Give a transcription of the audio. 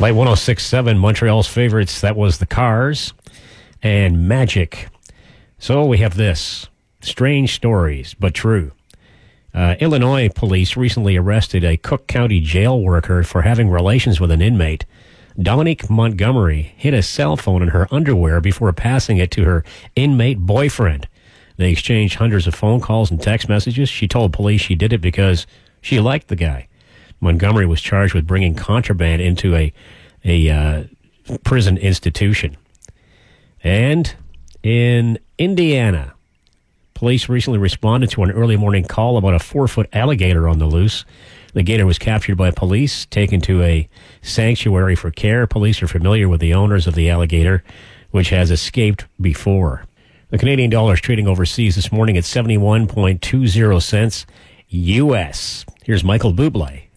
Light 106.7, Montreal's favorites. That was the Cars and Magic. So we have this. Strange stories, but true. Illinois police recently arrested a Cook County jail worker for having relations with an inmate. Dominique Montgomery hid a cell phone in her underwear before passing it to her inmate boyfriend. They exchanged hundreds of phone calls and text messages. She told police she did it because she liked the guy. Montgomery was charged with bringing contraband into a prison institution. And in Indiana, police recently responded to an early morning call about a 4-foot alligator on the loose. The gator was captured by police, taken to a sanctuary for care. Police are familiar with the owners of the alligator, which has escaped before. The Canadian dollar is trading overseas this morning at 71.20 cents U.S. Here's Michael Bublé.